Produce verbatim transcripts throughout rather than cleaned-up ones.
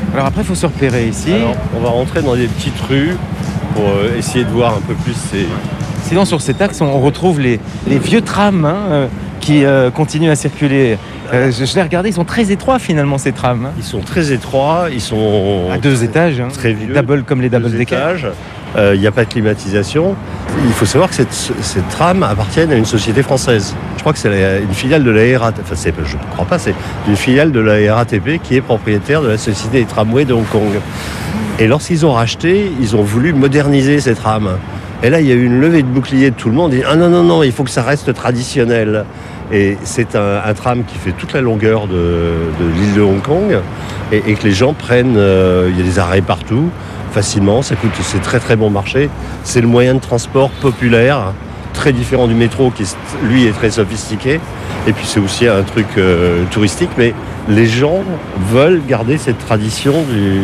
Alors après, il faut se repérer ici. Alors, on va rentrer dans des petites rues pour euh, essayer de voir un peu plus ces... Sinon, sur cet axe, on retrouve les, les vieux trams hein, euh, qui euh, continuent à circuler. Euh, je je l'ai regardé, ils sont très étroits finalement, ces trams. Hein. Ils sont très étroits, ils sont... À deux étages, hein. Très vieux. Double comme les double deux decker. étages. Euh, Il n'y a pas de climatisation. Il faut savoir que cette, cette tram appartient à une société française. Je crois que c'est la- une filiale de la R A T P. Enfin, c'est, je ne crois pas, c'est une filiale de la R A T P qui est propriétaire de la société des tramways de Hong Kong. Et lorsqu'ils ont racheté, ils ont voulu moderniser ces trams. Et là, il y a eu une levée de bouclier de tout le monde. Et, ah non, non, non, il faut que ça reste traditionnel. Et c'est un, un tram qui fait toute la longueur de, de l'île de Hong Kong et, et que les gens prennent. Euh, il y a des arrêts partout, facilement. Ça coûte, c'est très très bon marché. C'est le moyen de transport populaire, très différent du métro qui, lui, est très sophistiqué. Et puis c'est aussi un truc euh, touristique. Mais les gens veulent garder cette tradition du,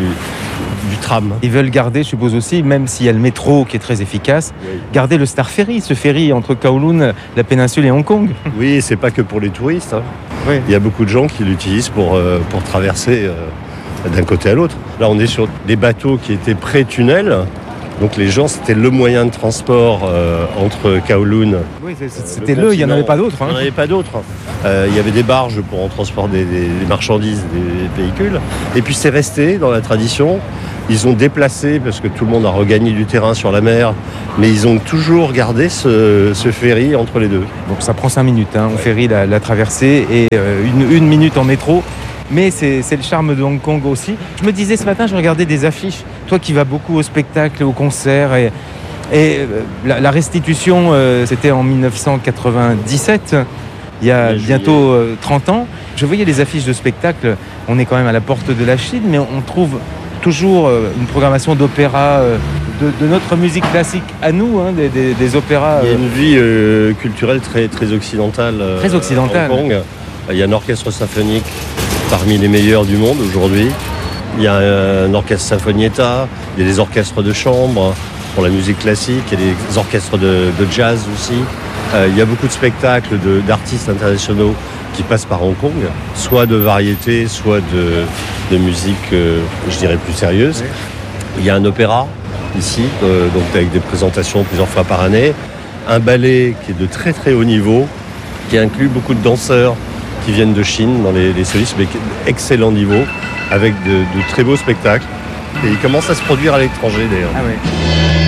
du tram. Ils veulent garder, je suppose aussi, même s'il y a le métro qui est très efficace, Oui. garder le Star Ferry, ce ferry entre Kowloon, la péninsule et Hong Kong. Oui, c'est pas que pour les touristes. Hein. Oui. Il y a beaucoup de gens qui l'utilisent pour, euh, pour traverser euh, d'un côté à l'autre. Là, on est sur des bateaux qui étaient pré-tunnel. Donc les gens, c'était le moyen de transport euh, entre Kowloon. Oui, c'est- c'est- c'était le, il n'y en avait pas d'autres. Il n'y en Hein. avait pas d'autres. Euh, il y avait des barges pour en transporter des, des marchandises, des véhicules. Et puis c'est resté dans la tradition. Ils ont déplacé, parce que tout le monde a regagné du terrain sur la mer, mais ils ont toujours gardé ce, ce ferry entre les deux. Donc ça prend cinq minutes, hein, au ferry, la, la traversée, et euh, une, une minute en métro. Mais c'est c'est le charme de Hong Kong aussi. Je me disais ce matin, je regardais des affiches. Toi qui vas beaucoup au spectacle, au concert, et, et euh, la, la restitution, euh, c'était en dix-neuf cent quatre-vingt-dix-sept, il y a Le bientôt euh, trente ans. Je voyais les affiches de spectacle. On est quand même à la porte de la Chine, mais on trouve toujours euh, une programmation d'opéra, euh, de, de notre musique classique à nous, hein, des, des- des opéras. Il y a euh, une vie euh, culturelle très, très occidentale. euh, Très occidentale. à Hong Kong. Il y a un orchestre symphonique parmi les meilleurs du monde aujourd'hui. Il y a un orchestre sinfonietta, il y a des orchestres de chambre pour la musique classique, il y a des orchestres de, de jazz aussi. Euh, il y a beaucoup de spectacles de- d'artistes internationaux qui passent par Hong Kong, soit de variété, soit de, de musique, euh, je dirais, plus sérieuse. Oui. Il y a un opéra ici, euh, donc avec des présentations plusieurs fois par année. Un ballet qui est de très très haut niveau, qui inclut beaucoup de danseurs qui viennent de Chine dans les, les solistes, mais excellent niveau, avec de, de très beaux spectacles. Et ils commencent à se produire à l'étranger d'ailleurs. Ah ouais.